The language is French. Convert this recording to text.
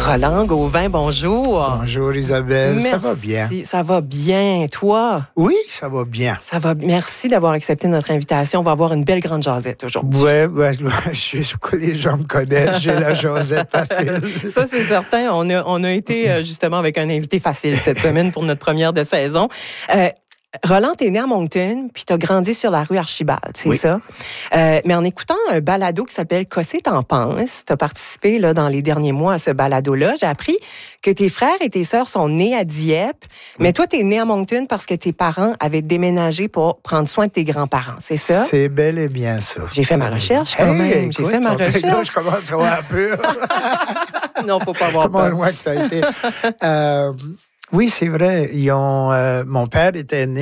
Roland Gauvin, bonjour. Bonjour Isabelle, Merci. ça va bien? Ça va bien. Toi? Oui, ça va bien. Ça va. Merci d'avoir accepté notre invitation. On va avoir une belle grande jasette aujourd'hui. Ouais, les gens me connaissent, j'ai la jasette facile. Ça, c'est certain. On a été justement avec un invité facile cette semaine pour notre première de saison. Roland, t'es né à Moncton, puis t'as grandi sur la rue Archibald, c'est ça? Mais en écoutant un balado qui s'appelle « Qu'est-ce que t'en penses », t'as participé là, dans les derniers mois à ce balado-là. J'ai appris que tes frères et tes sœurs sont nés à Dieppe, mais toi, t'es né à Moncton parce que tes parents avaient déménagé pour prendre soin de tes grands-parents, c'est ça? C'est bel et bien ça. J'ai fait ma recherche quand même. J'ai fait ma recherche. Là, je commence à avoir un peu. Non, faut pas avoir Comment peur. loin que t'as été. Oui, c'est vrai. Mon père était né